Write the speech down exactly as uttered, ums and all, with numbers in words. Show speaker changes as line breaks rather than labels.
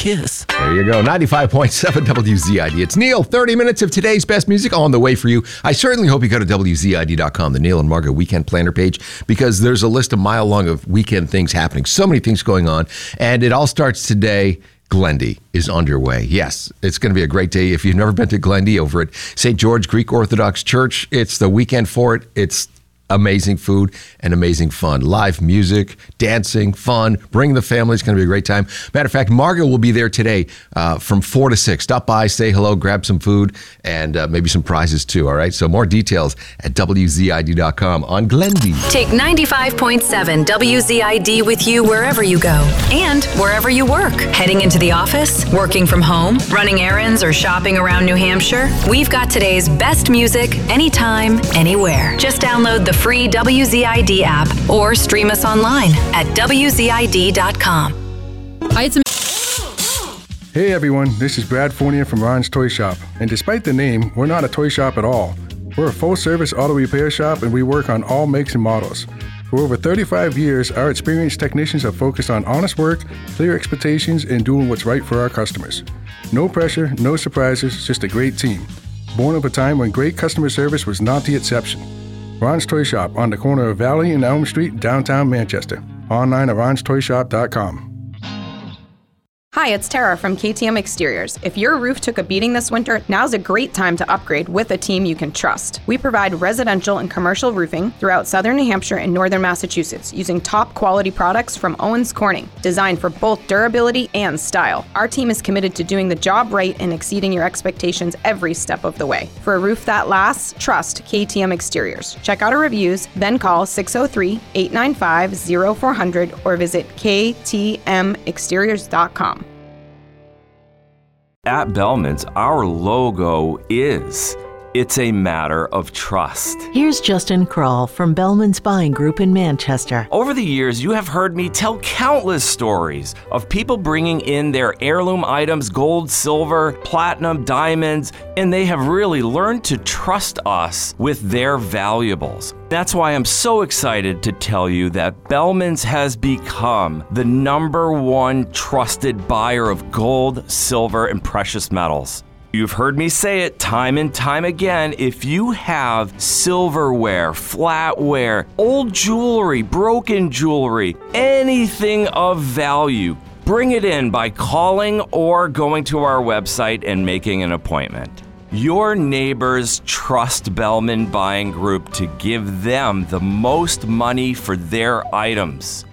kiss.
There you go. ninety-five point seven W Z I D. It's Neil. thirty minutes of today's best music on the way for you. I certainly hope you go to W Z I D dot com, the Neil and Margo Weekend Planner page, because there's a list a mile long of weekend things happening. So many things going on. And it all starts today. Glendy is underway. Yes, it's going to be a great day. If you've never been to Glendy over at Saint George Greek Orthodox Church, it's the weekend for it. It's amazing food and amazing fun. Live music, dancing, fun. Bring the family. It's going to be a great time. Matter of fact, Margo will be there today uh, from four to six. Stop by, say hello, grab some food, and uh, maybe some prizes too, all right? So more details at W Z I D dot com on Glendy.
Take ninety-five point seven W Z I D with you wherever you go and wherever you work. Heading into the office, working from home, running errands, or shopping around New Hampshire, we've got today's best music anytime, anywhere. Just download the free W Z I D app or stream us online at W Z I D dot com.
Hi, it's
Hey everyone, this is Brad Fournier from Ron's Toy Shop. And despite the name, we're not a toy shop at all. We're a full-service auto repair shop and we work on all makes and models. For over thirty-five years, our experienced technicians have focused on honest work, clear expectations, and doing what's right for our customers. No pressure, no surprises, just a great team. Born of a time when great customer service was not the exception. Ron's Toy Shop on the corner of Valley and Elm Street, downtown Manchester. Online at rons toy shop dot com.
Hi, it's Tara from K T M Exteriors. If your roof took a beating this winter, now's a great time to upgrade with a team you can trust. We provide residential and commercial roofing throughout southern New Hampshire and northern Massachusetts using top quality products from Owens Corning, designed for both durability and style. Our team is committed to doing the job right and exceeding your expectations every step of the way. For a roof that lasts, trust K T M Exteriors. Check out our reviews, then call six oh three, eight nine five, oh four hundred or visit K T M exteriors dot com.
At Bellman's, our logo is, it's a matter of trust.
Here's Justin Kroll from Bellman's Buying Group in Manchester.
Over the years, you have heard me tell countless stories of people bringing in their heirloom items, gold, silver, platinum, diamonds, and they have really learned to trust us with their valuables. That's why I'm so excited to tell you that Bellman's has become the number one trusted buyer of gold, silver, and precious metals. You've heard me say it time and time again. If you have silverware, flatware, old jewelry, broken jewelry, anything of value, bring it in by calling or going to our website and making an appointment. Your neighbors trust Bellman Buying Group to give them the most money for their items.